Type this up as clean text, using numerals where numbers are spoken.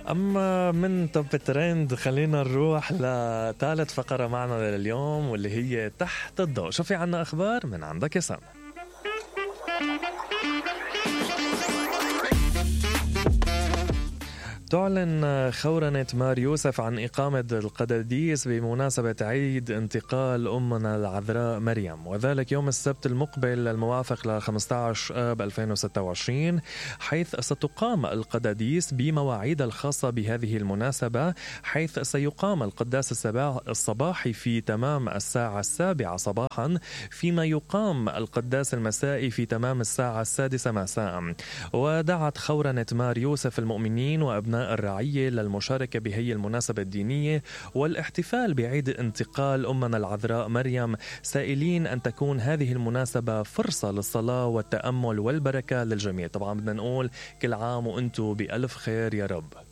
أما من توب ترند خلينا نروح لثالث فقرة معنا لليوم واللي هي تحت الضوء. شو في عنا أخبار من عندك يا سام؟ تعلن خورنة مار يوسف عن إقامة القداديس بمناسبة عيد انتقال أمنا العذراء مريم، وذلك يوم السبت المقبل الموافق ل 15 آب 2026، حيث ستقام القداديس بمواعيد الخاصة بهذه المناسبة، حيث سيقام القداس الصباحي في تمام الساعة 7 صباحا، فيما يقام القداس المسائي في تمام الساعة 6 مساء. ودعت خورنة مار يوسف المؤمنين وأبناء الرعية للمشاركة بهي المناسبة الدينية والاحتفال بعيد انتقال أمنا العذراء مريم، سائلين أن تكون هذه المناسبة فرصة للصلاة والتأمل والبركة للجميع. طبعا بدنا نقول كل عام وأنتم بألف خير يا رب.